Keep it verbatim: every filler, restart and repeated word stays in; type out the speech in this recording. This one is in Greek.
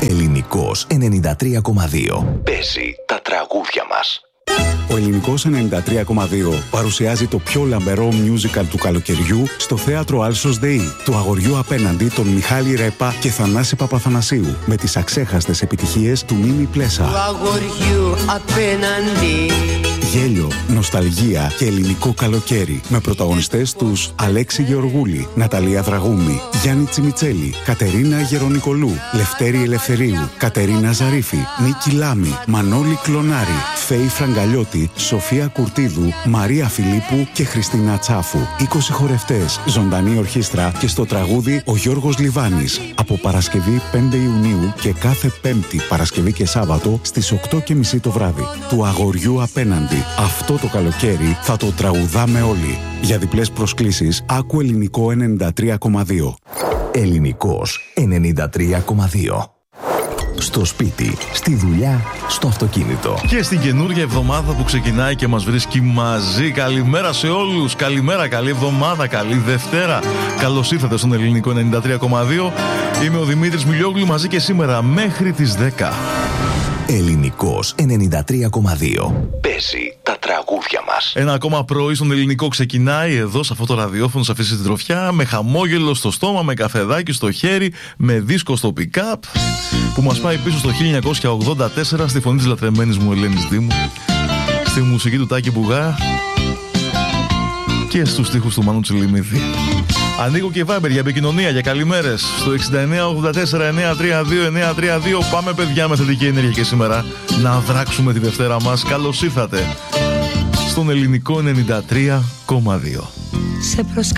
Ελληνικός ενενήντα τρία κόμμα δύο. Παίζει τα τραγούδια μας. Ο Ελληνικός ενενήντα τρία κόμμα δύο παρουσιάζει το πιο λαμπερό musical του καλοκαιριού στο θέατρο Άλσος ΔΕΗ, του αγοριού απέναντι των Μιχάλη Ρέπα και Θανάση Παπαθανασίου, με τις αξέχαστες επιτυχίες του Μίμη Πλέσα. Του αγοριού απέναντι. Γέλιο, νοσταλγία και ελληνικό καλοκαίρι, με πρωταγωνιστές τους Αλέξη Γεωργούλη, Ναταλία Δραγούμη, Γιάννη Τσιμιτσέλη, Κατερίνα Γερονικολού, Λευτέρη Ελευθερίου, Κατερίνα Ζαρίφη, Νίκη Λάμη, Μανώλη Κλονάρη, Φέη Φραγκαλιώτη, Σοφία Κουρτίδου, Μαρία Φιλίππου και Χριστίνα Τσάφου. είκοσι χορευτές, ζωντανή ορχήστρα και στο τραγούδι ο Γιώργος Λιβάνης. Από Παρασκευή πέντε Ιουνίου και κάθε Πέμπτη, Παρασκευή και Σάββατο στις οκτώ και μισή το βράδυ. Του αγοριού απέναντι. Αυτό το καλοκαίρι θα το τραγουδάμε όλοι. Για διπλές προσκλήσεις, άκου Ελληνικό ενενήντα τρία κόμμα δύο. Ελληνικός ενενήντα τρία κόμμα δύο. Στο σπίτι, στη δουλειά, στο αυτοκίνητο. Και στην καινούργια εβδομάδα που ξεκινάει και μας βρίσκει μαζί. Καλημέρα σε όλους. Καλημέρα, καλή εβδομάδα, καλή Δευτέρα. Καλώς ήρθατε στον Ελληνικό ενενήντα τρία κόμμα δύο. Είμαι ο Δημήτρης Μιλιόγλου, μαζί και σήμερα μέχρι τις δέκα. Ελληνικός ενενήντα τρία κόμμα δύο. Παίζει τα τραγούδια μας. Ένα ακόμα πρωί στον Ελληνικό ξεκινάει εδώ σε αυτό το ραδιόφωνο, σε αυτή τη συντροφιά, με χαμόγελο στο στόμα, με καφεδάκι στο χέρι, με δίσκο στο pick-up, που μας πάει πίσω στο χίλια εννιακόσια ογδόντα τέσσερα, στη φωνή της λατρεμένης μου Ελένης Δήμου, στη μουσική του Τάκη Μπουγά και στους στίχους του Μάνου Τσιλιμίδη. Ανοίγω και Viber για επικοινωνία, για καλημέρες στο εξήντα εννέα ογδόντα τέσσερα εννιακόσια τριάντα δύο εννιακόσια τριάντα δύο. Πάμε παιδιά με θετική ενέργεια και σήμερα να δράξουμε τη Δευτέρα μας. Καλώς ήρθατε στον Ελληνικό ενενήντα τρία κόμμα δύο.